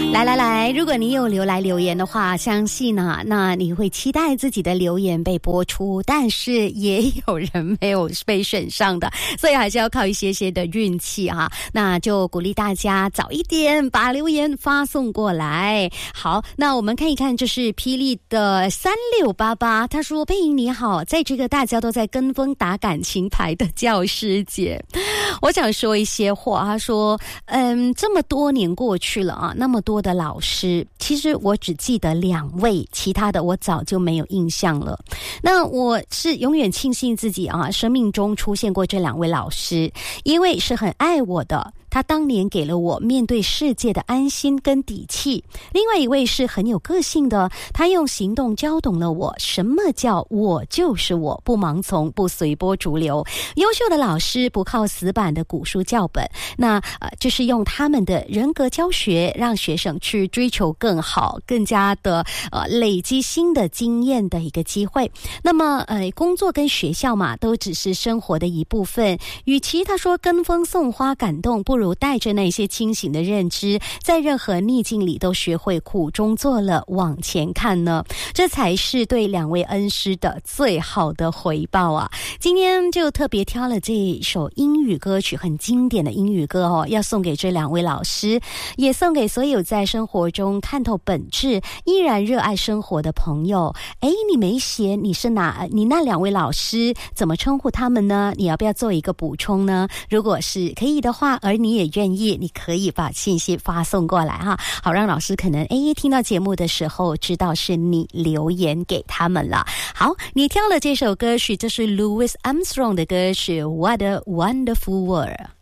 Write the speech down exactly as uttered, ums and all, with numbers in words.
来来来，如果你有留来留言的话，相信啊，那你会期待自己的留言被播出，但是也有人没有被选上的，所以还是要靠一些些的运气啊。那就鼓励大家早一点把留言发送过来。好，那我们看一看，这是霹雳的三六八八，他说：佩莹你好，在这个大家都在跟风打感情牌的教师节，我想说一些话。他说嗯，这么多年过去了啊，那么多的老师，其实我只记得两位，其他的我早就没有印象了。那我是永远庆幸自己啊，生命中出现过这两位老师，一位是很爱我的，他当年给了我面对世界的安心跟底气，另外一位是很有个性的，他用行动教懂了我什么叫我就是我，不盲从，不随波逐流。优秀的老师不靠死板的古书教本，那呃，就是用他们的人格教学，让学生去追求更好，更加的呃累积新的经验的一个机会。那么呃，工作跟学校嘛，都只是生活的一部分。与其他说跟风送花感动，不如带着那些清醒的认知，在任何逆境里都学会苦中作乐，往前看呢，这才是对两位恩师的最好的回报啊！今天就特别挑了这一首英语歌曲，很经典的英语歌哦，要送给这两位老师，也送给所有在生活中看透本质，依然热爱生活的朋友。诶，你没写你是哪你那两位老师怎么称呼他们呢？你要不要做一个补充呢？如果是可以的话，而你也愿意，你可以把信息发送过来哈，好让老师可能诶听到节目的时候知道是你留言给他们了。好，你挑了这首歌曲，这是 Louis Armstrong 的歌曲 What a Wonderful World。